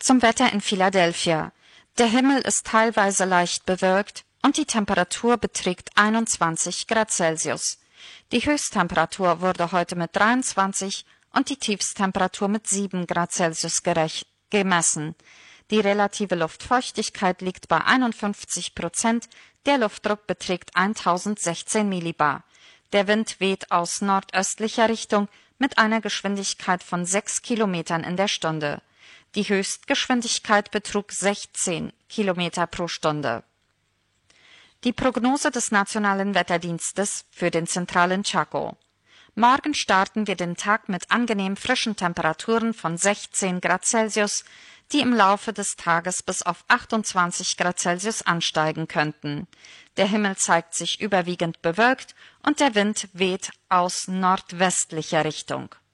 Zum Wetter in Philadelphia. Der Himmel ist teilweise leicht bewölkt und die Temperatur beträgt 21 Grad Celsius. Die Höchsttemperatur wurde heute mit 23 und die Tiefsttemperatur mit 7 Grad Celsius gemessen. Die relative Luftfeuchtigkeit liegt bei 51%, der Luftdruck beträgt 1016 Millibar. Der Wind weht aus nordöstlicher Richtung mit einer Geschwindigkeit von 6 Kilometern in der Stunde. Die Höchstgeschwindigkeit betrug 16 Kilometer pro Stunde. Die Prognose des Nationalen Wetterdienstes für den zentralen Chaco. Morgen starten wir den Tag mit angenehm frischen Temperaturen von 16 Grad Celsius, die im Laufe des Tages bis auf 28 Grad Celsius ansteigen könnten. Der Himmel zeigt sich überwiegend bewölkt und der Wind weht aus nordwestlicher Richtung.